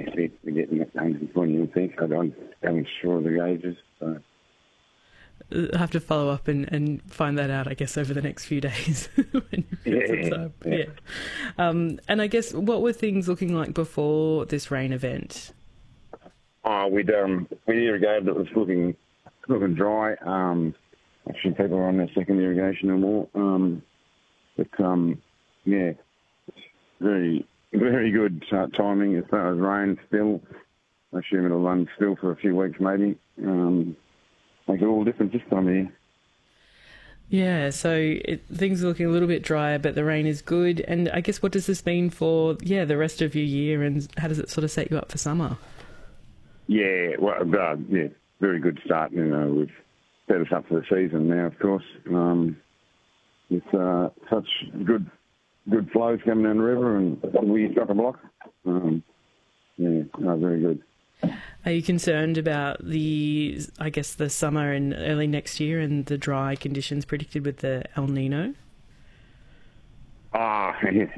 fit to getting that 120, you think. I don't sure of the gauges, so... I'll have to follow up and find that out, I guess, over the next few days. When you've got some time. Yeah. And I guess, what were things looking like before this rain event? We'd irrigated. It was looking dry. Actually, people were on their second irrigation or more. Very, very good timing as far as rain still. I assume it'll run still for a few weeks maybe. Make it all different this time of year. Yeah, so things are looking a little bit drier, but the rain is good. And I guess, what does this mean for the rest of your year, and how does it sort of set you up for summer? Yeah, very good start. We've set us up for the season now, of course. With such good flows coming down the river, and we struck a block. Very good. Are you concerned about the summer and early next year and the dry conditions predicted with the El Nino? I think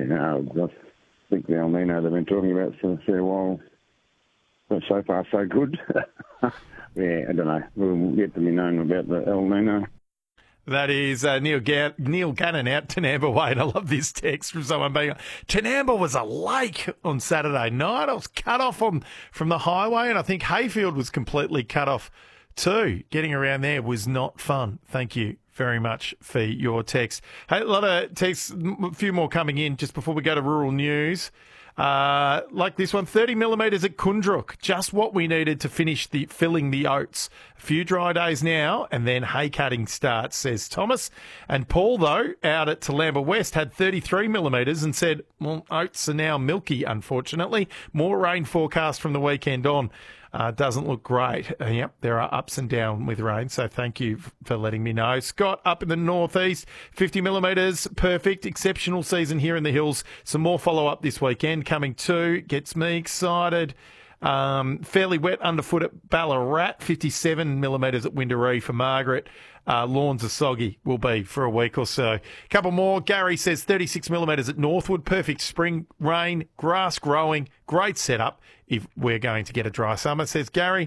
the El Nino they've been talking about for a fair while, but so far so good. I don't know. We'll get to be known about the El Nino. That is Neil Gannon out Tinamba Way. And I love this text from someone being, Tinamba was a lake on Saturday night. I was cut off from the highway, and I think Hayfield was completely cut off too. Getting around there was not fun. Thank you very much for your text. Hey, a lot of texts, a few more coming in just before we go to rural news. Like this one, 30 millimetres at Kundrook, just what we needed to finish filling the oats. A few dry days now, and then hay cutting starts, says Thomas. And Paul, though, out at Toolamba West, had 33 millimetres and said, well, oats are now milky, unfortunately. More rain forecast from the weekend on. Doesn't look great. Yep, there are ups and downs with rain, so thank you for letting me know. Scott, up in the northeast, 50 millimetres, perfect. Exceptional season here in the hills. Some more follow-up this weekend coming too. Gets me excited. Fairly wet underfoot at Ballarat, 57 millimetres at Windaree for Margaret. Lawns are soggy, will be for a week or so. Couple more. Gary says 36 millimetres at Northwood. Perfect spring rain, grass growing, great setup if we're going to get a dry summer, says Gary.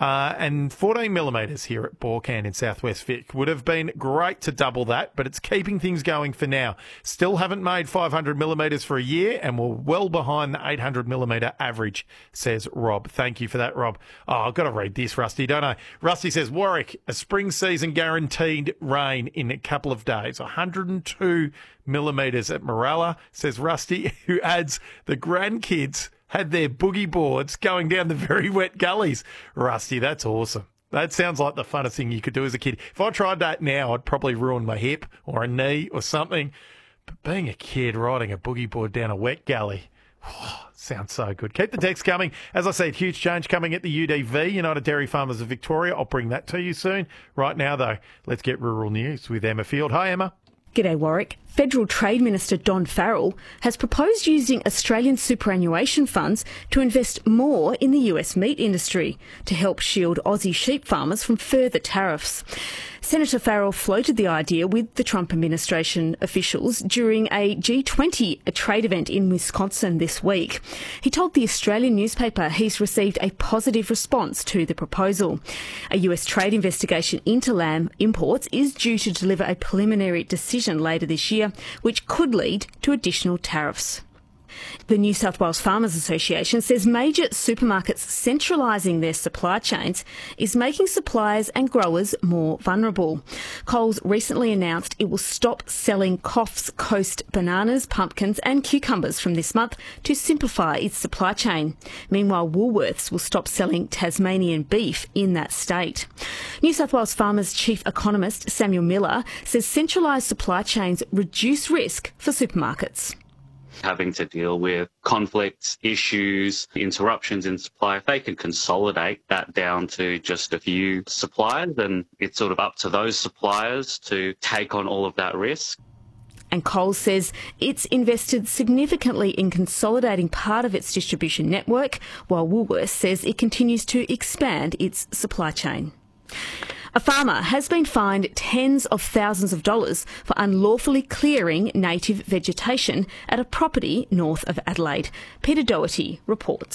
And 14 millimetres here at Borcan in southwest Vic. Would have been great to double that, but it's keeping things going for now. Still haven't made 500 millimetres for a year, and we're well behind the 800 millimetre average, says Rob. Thank you for that, Rob. Oh, I've got to read this, Rusty, don't I? Rusty says, Warwick, a spring season guaranteed rain in a couple of days. 102 millimetres at Morella, says Rusty, who adds the grandkids had their boogie boards going down the very wet gullies. Rusty, that's awesome. That sounds like the funnest thing you could do as a kid. If I tried that now, I'd probably ruin my hip or a knee or something. But being a kid riding a boogie board down a wet gully, sounds so good. Keep the text coming. As I said, huge change coming at the UDV, United Dairy Farmers of Victoria. I'll bring that to you soon. Right now, though, let's get rural news with Emma Field. Hi, Emma. G'day, Warwick. Federal Trade Minister Don Farrell has proposed using Australian superannuation funds to invest more in the US meat industry to help shield Aussie sheep farmers from further tariffs. Senator Farrell floated the idea with the Trump administration officials during a G20 trade event in Wisconsin this week. He told the Australian newspaper he's received a positive response to the proposal. A US trade investigation into lamb imports is due to deliver a preliminary decision later this year, which could lead to additional tariffs. The New South Wales Farmers Association says major supermarkets centralising their supply chains is making suppliers and growers more vulnerable. Coles recently announced it will stop selling Coffs Coast bananas, pumpkins and cucumbers from this month to simplify its supply chain. Meanwhile, Woolworths will stop selling Tasmanian beef in that state. New South Wales Farmers Chief Economist Samuel Miller says centralised supply chains reduce risk for supermarkets. Having to deal with conflicts, issues, interruptions in supply, if they can consolidate that down to just a few suppliers, then it's sort of up to those suppliers to take on all of that risk. And Coles says it's invested significantly in consolidating part of its distribution network, while Woolworths says it continues to expand its supply chain. A farmer has been fined tens of thousands of dollars for unlawfully clearing native vegetation at a property north of Adelaide. Peter Doherty reports.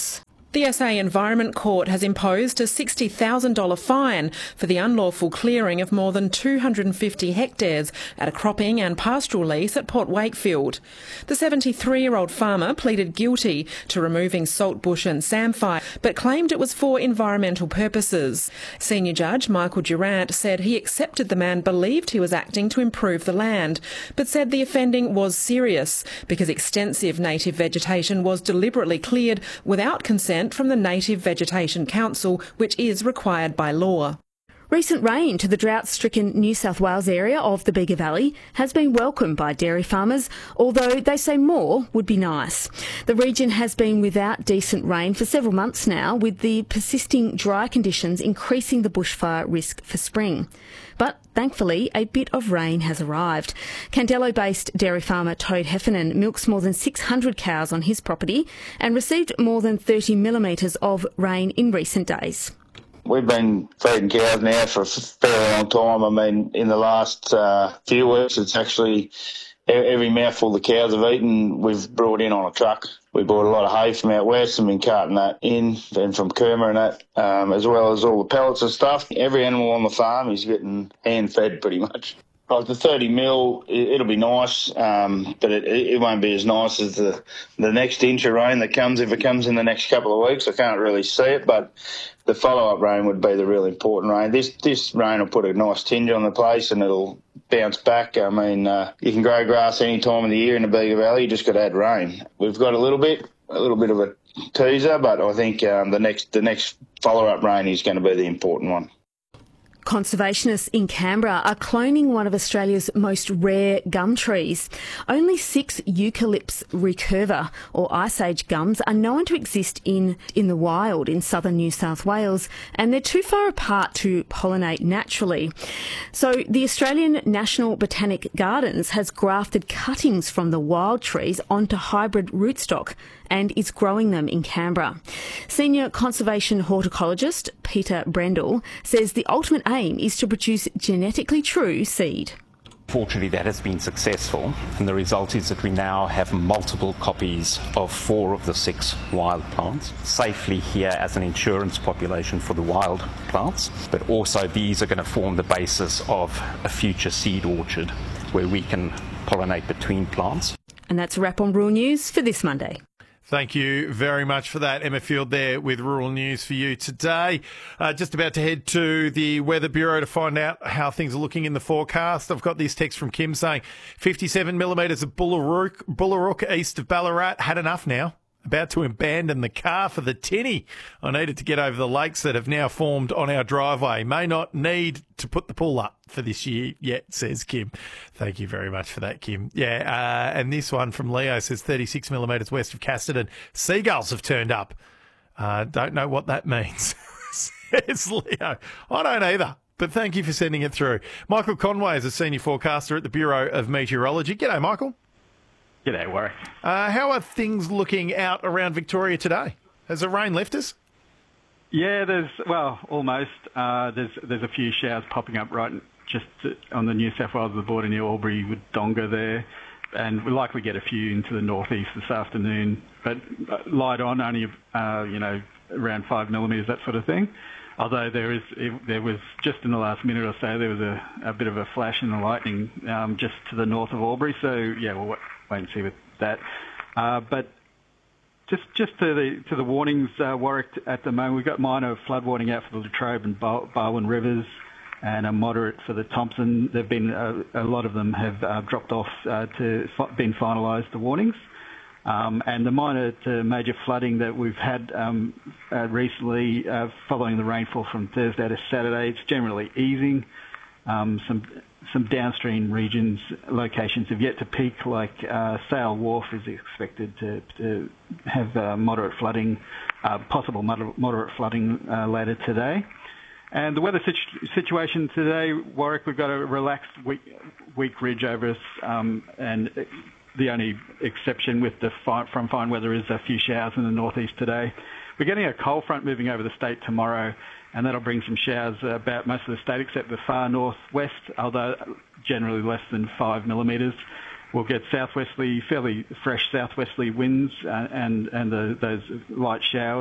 The SA Environment Court has imposed a $60,000 fine for the unlawful clearing of more than 250 hectares at a cropping and pastoral lease at Port Wakefield. The 73-year-old farmer pleaded guilty to removing saltbush and samphire, but claimed it was for environmental purposes. Senior Judge Michael Durant said he accepted the man believed he was acting to improve the land, but said the offending was serious because extensive native vegetation was deliberately cleared without consent from the Native Vegetation Council, which is required by law. Recent rain to the drought-stricken New South Wales area of the Bega Valley has been welcomed by dairy farmers, although they say more would be nice. The region has been without decent rain for several months now, with the persisting dry conditions increasing the bushfire risk for spring. But thankfully, a bit of rain has arrived. Candello-based dairy farmer Toad Heffernan milks more than 600 cows on his property and received more than 30 millimetres of rain in recent days. We've been feeding cows now for a fairly long time. I mean, in the last few weeks, it's actually every mouthful the cows have eaten, we've brought in on a truck. We bought a lot of hay from out west and been carting that in, and from Kerma and that, as well as all the pellets and stuff. Every animal on the farm is getting hand-fed pretty much. Like the 30 mil, it'll be nice, but it won't be as nice as the next inch of rain that comes, if it comes in the next couple of weeks. I can't really see it, but the follow-up rain would be the real important rain. This rain will put a nice tinge on the place and it'll bounce back. I mean, you can grow grass any time of the year in the Bega Valley. You just got to add rain. We've got a little bit of a teaser, but I think the next follow-up rain is going to be the important one. Conservationists in Canberra are cloning one of Australia's most rare gum trees. Only 6 Eucalyptus recurva, or Ice Age gums, are known to exist in the wild in southern New South Wales, and they're too far apart to pollinate naturally. So the Australian National Botanic Gardens has grafted cuttings from the wild trees onto hybrid rootstock and is growing them in Canberra. Senior conservation horticulturist Peter Brendel says the ultimate aim is to produce genetically true seed. Fortunately, that has been successful, and the result is that we now have multiple copies of 4 of the 6 wild plants safely here as an insurance population for the wild plants, but also these are going to form the basis of a future seed orchard where we can pollinate between plants. And that's a wrap on Rural News for this Monday. Thank you very much for that, Emma Field there with Rural News for you today. Just about to head to the Weather Bureau to find out how things are looking in the forecast. I've got this text from Kim saying 57 millimetres of Bullarook east of Ballarat. Had enough now. About to abandon the car for the tinny. I needed to get over the lakes that have now formed on our driveway. May not need to put the pool up for this year yet, says Kim. Thank you very much for that, Kim. Yeah, and this one from Leo says 36 millimetres west of Casterton. Seagulls have turned up. Don't know what that means, says Leo. I don't either. But thank you for sending it through. Michael Conway is a senior forecaster at the Bureau of Meteorology. G'day, Michael. G'day, Warwick. How are things looking out around Victoria today? Has the rain left us? Yeah, almost. There's a few showers popping up right just on the New South Wales border near Albury with Donga there, and we'll likely get a few into the northeast this afternoon. But light on, only around 5 millimetres, that sort of thing. Although there was just in the last minute or so there was a bit of a flash in the lightning just to the north of Albury. So yeah, we'll wait and see with that. But just to the warnings, Warwick, at the moment we've got minor flood warning out for the Latrobe and Barwon rivers, and a moderate for the Thompson. There've been a lot of them have dropped off been finalised, the warnings. And the minor to major flooding that we've had recently following the rainfall from Thursday to Saturday, it's generally easing. Some downstream regions, locations have yet to peak, like Sale Wharf is expected to have moderate flooding, possible moderate flooding later today. And the weather situation today, Warwick, we've got a relaxed weak ridge over us, and the only exception with from fine weather is a few showers in the northeast today. We're getting a cold front moving over the state tomorrow, and that'll bring some showers about most of the state except the far northwest, although generally less than 5 millimetres. We'll get fairly fresh southwesterly winds and those light showers.